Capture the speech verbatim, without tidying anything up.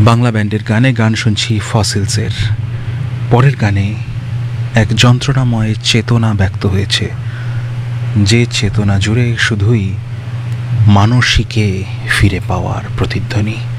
বাংলা ব্যান্ডের গানে গান শুনছি ফসিলসের। পরের গানে এক যন্ত্রণাময় চেতনা ব্যক্ত হয়েছে, যে চেতনা জুড়ে শুধুই মানসিকে ফিরে পাওয়ার প্রতিধ্বনি।